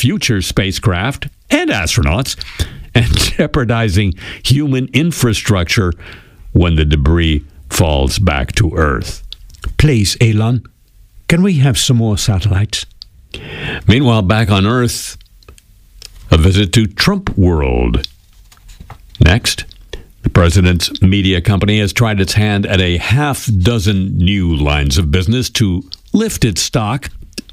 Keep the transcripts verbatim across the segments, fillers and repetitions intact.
future spacecraft and astronauts and jeopardizing human infrastructure when the debris falls back to Earth. Please, Elon, can we have some more satellites? Meanwhile, back on Earth, a visit to Trump World. Next, the president's media company has tried its hand at a half dozen new lines of business to lift its stock,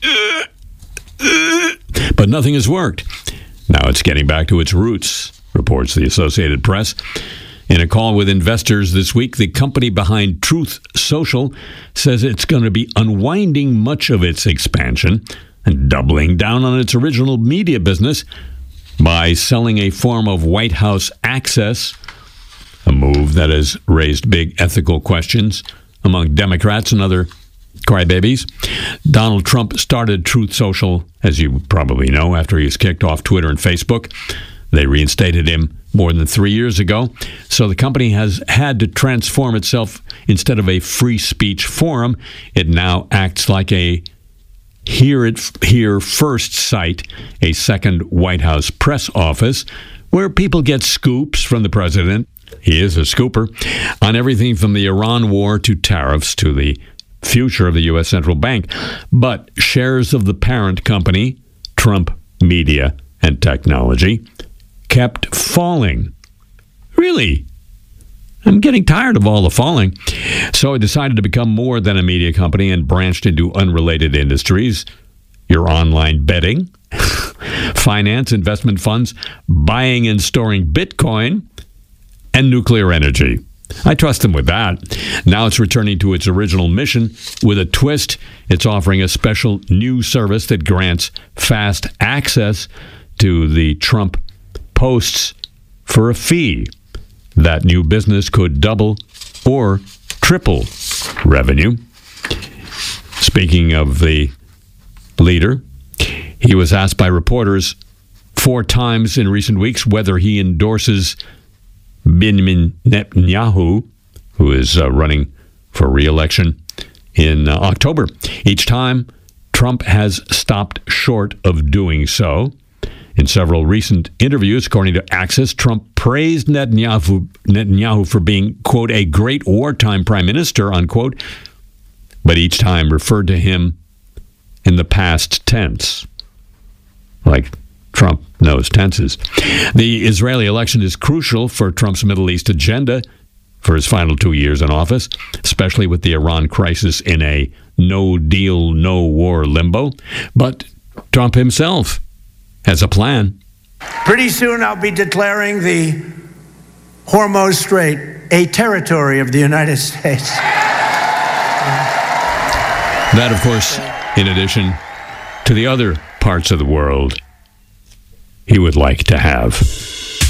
but nothing has worked. Now it's getting back to its roots, reports the Associated Press. In a call with investors this week, the company behind Truth Social says it's going to be unwinding much of its expansion and doubling down on its original media business by selling a form of White House access, a move that has raised big ethical questions among Democrats and other crybabies. Donald Trump started Truth Social, as you probably know, after he was kicked off Twitter and Facebook. They reinstated him more than three years ago. So the company has had to transform itself. Instead of a free speech forum, it now acts like a Hear It Here First site, a second White House press office, where people get scoops from the president. He is a scooper on everything from the Iran war to tariffs to the future of the U S central bank. But shares of the parent company, Trump Media and Technology, kept falling. Really? I'm getting tired of all the falling. So I decided to become more than a media company and branched into unrelated industries. Your online betting, finance, investment funds, buying and storing Bitcoin, and nuclear energy. I trust them with that. Now it's returning to its original mission with a twist. It's offering a special new service that grants fast access to the Trump posts for a fee. That new business could double or triple revenue. Speaking of the leader, he was asked by reporters four times in recent weeks whether he endorses Benjamin Netanyahu, who is uh, running for re-election in uh, October. Each time, Trump has stopped short of doing so. In several recent interviews, according to Axios, Trump praised Netanyahu, Netanyahu for being, quote, a great wartime prime minister, unquote, but each time referred to him in the past tense, like Trump knows tenses. The Israeli election is crucial for Trump's Middle East agenda for his final two years in office, especially with the Iran crisis in a no-deal, no-war limbo. But Trump himself has a plan. Pretty soon I'll be declaring the Hormuz Strait a territory of the United States. That, of course, in addition to the other parts of the world he would like to have.